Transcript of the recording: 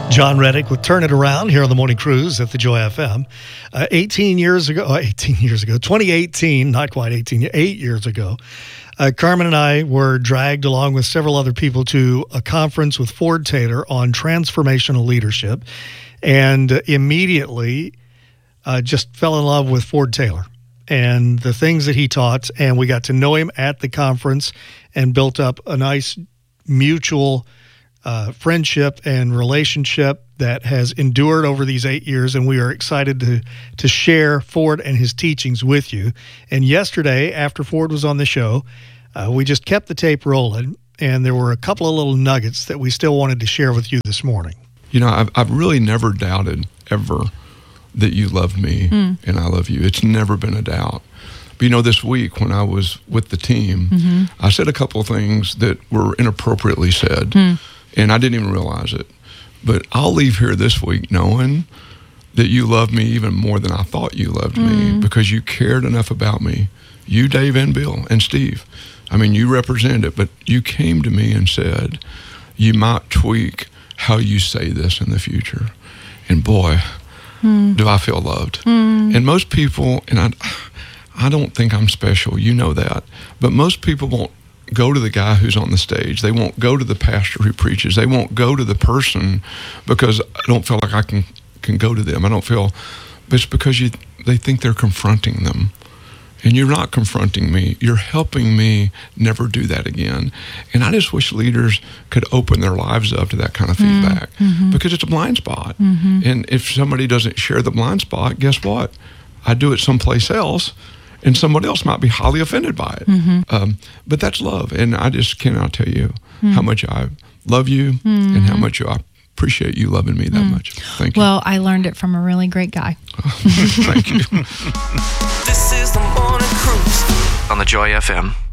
John Reddick with Turn It Around here on the Morning Cruise at the Joy FM. 2018, not quite 18, 8 years ago, Carmen and I were dragged along with several other people to a conference with Ford Taylor on transformational leadership, and immediately just fell in love with Ford Taylor and the things that he taught, and we got to know him at the conference and built up a nice mutual friendship and relationship that has endured over these 8 years, and we are excited to share Ford and his teachings with you. And yesterday, after Ford was on the show, we just kept the tape rolling, and there were a couple of little nuggets that we still wanted to share with you this morning. You know, I've really never doubted ever that you loved me and I love you. It's never been a doubt. But, you know, this week when I was with the team, I said a couple of things that were inappropriately said. And I didn't even realize it. But I'll leave here this week knowing that you love me even more than I thought you loved me, because you cared enough about me. You, Dave, and Bill, and Steve. I mean, you represent it, but you came to me and said, you might tweak how you say this in the future. And boy, do I feel loved. And most people, and I don't think I'm special, you know that, but most people won't go to the guy who's on the stage. They won't go to the pastor who preaches. They won't go to the person because I don't feel like I can go to them. I don't feel, but it's because they think they're confronting them. And you're not confronting me. You're helping me never do that again. And I just wish leaders could open their lives up to that kind of feedback, because it's a blind spot. And if somebody doesn't share the blind spot, guess what? I do it someplace else, and somebody else might be highly offended by it. But that's love. And I just cannot tell you how much I love you and how much I appreciate you loving me that much. Thank you. Well, I learned it from a really great guy. Thank you. This is the Morning Cruise on the Joy FM.